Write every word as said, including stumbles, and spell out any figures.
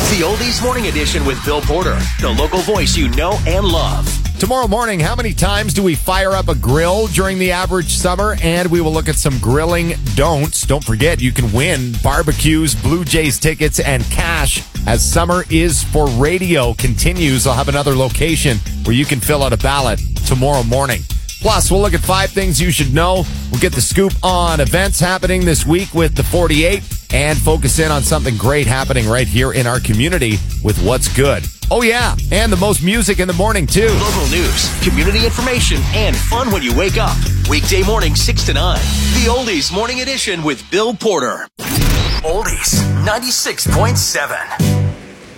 The Oldies Morning Edition with Bill Porter, the local voice you know and love. Tomorrow morning, how many times do we fire up a grill during the average summer? And we will look at some grilling don'ts. Don't forget, you can win barbecues, Blue Jays tickets, and cash as Summer is for Radio continues. I'll have another location where you can fill out a ballot tomorrow morning. Plus, we'll look at five things you should know. We'll get the scoop on events happening this week with the forty-eight and focus in on something great happening right here in our community with What's Good. Oh, yeah, and the most music in the morning, too. Local news, community information, and fun when you wake up. Weekday morning, six to nine. The Oldies Morning Edition with Bill Porter. Oldies ninety-six point seven.